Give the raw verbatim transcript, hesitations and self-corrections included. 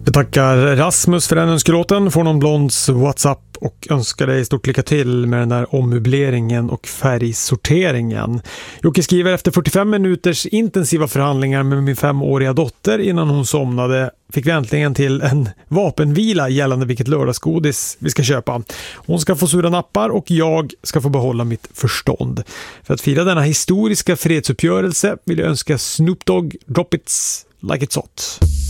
Jag tackar Rasmus för den önskelåten från någon blonds WhatsApp och önskar dig stort lycka till med den där ommöbleringen och färgsorteringen. Jocke skriver: efter fyrtiofem minuters intensiva förhandlingar med min femåriga dotter innan hon somnade fick vi äntligen till en vapenvila gällande vilket lördagsgodis vi ska köpa. Hon ska få sura nappar och jag ska få behålla mitt förstånd. För att fira denna historiska fredsuppgörelse vill jag önska Snoop Dogg Drop It's Like It's Hot.